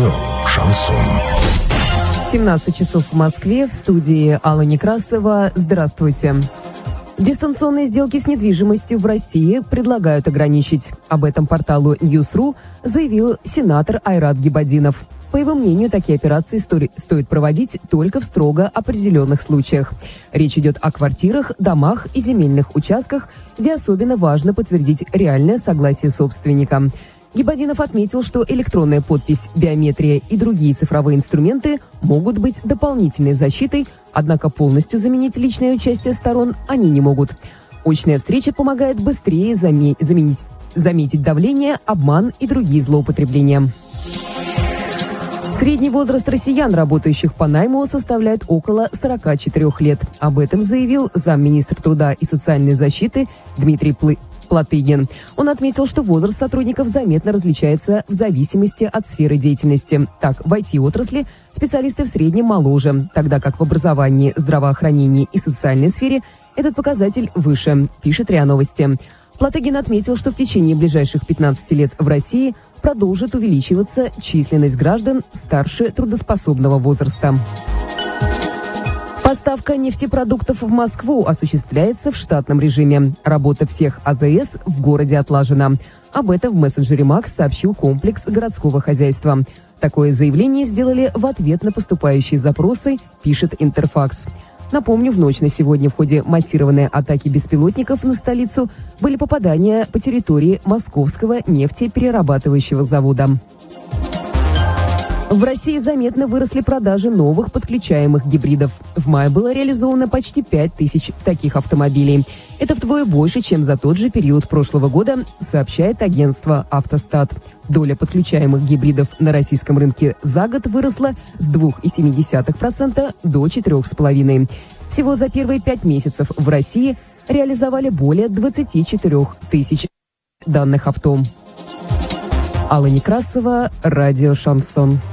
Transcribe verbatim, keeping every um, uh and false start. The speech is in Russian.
Радио «Шансон». семнадцать часов в Москве, в студии Алла Некрасова. Здравствуйте. Дистанционные сделки с недвижимостью в России предлагают ограничить. Об этом порталу ньюс точка ру заявил сенатор Айрат Гибадинов. По его мнению, такие операции стоит проводить только в строго определенных случаях. Речь идет о квартирах, домах и земельных участках, где особенно важно подтвердить реальное согласие собственника. Гибадинов отметил, что электронная подпись, биометрия и другие цифровые инструменты могут быть дополнительной защитой, однако полностью заменить личное участие сторон они не могут. Очная встреча помогает быстрее заме- заменить, заметить давление, обман и другие злоупотребления. Средний возраст россиян, работающих по найму, составляет около сорока четырёх лет. Об этом заявил замминистра труда и социальной защиты Дмитрий Плы. Платыгин. Он отметил, что возраст сотрудников заметно различается в зависимости от сферы деятельности. Так, в ай ти-отрасли специалисты в среднем моложе, тогда как в образовании, здравоохранении и социальной сфере этот показатель выше, пишет РИА Новости. Платыгин отметил, что в течение ближайших пятнадцати лет в России продолжит увеличиваться численность граждан старше трудоспособного возраста. Поставка нефтепродуктов в Москву осуществляется в штатном режиме. Работа всех а зэ эс в городе отлажена. Об этом в мессенджере Макс сообщил комплекс городского хозяйства. Такое заявление сделали в ответ на поступающие запросы, пишет Интерфакс. Напомню, в ночь на сегодня в ходе массированной атаки беспилотников на столицу были попадания по территории Московского нефтеперерабатывающего завода. В России заметно выросли продажи новых подключаемых гибридов. В мае было реализовано почти пять тысяч таких автомобилей. Это вдвое больше, чем за тот же период прошлого года, сообщает агентство «Автостат». Доля подключаемых гибридов на российском рынке за год выросла с двух целых семи десятых процента до четырёх целых пяти десятых процента. Всего за первые пять месяцев в России реализовали более двадцати четырёх тысяч данных авто. Алла Некрасова, радио «Шансон».